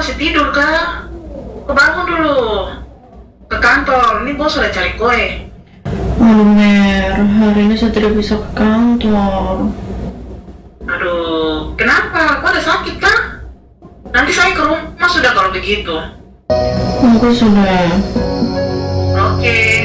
masih tidur kah? Kau bangun dulu. Ke kantor, ini bos sudah cari kue. Aduh Mer, hari ini saya tidak bisa ke kantor. Aduh, kenapa? Kau ada sakit kah? Nanti saya ke rumah sudah kalau begitu. Aku sudah. Oke.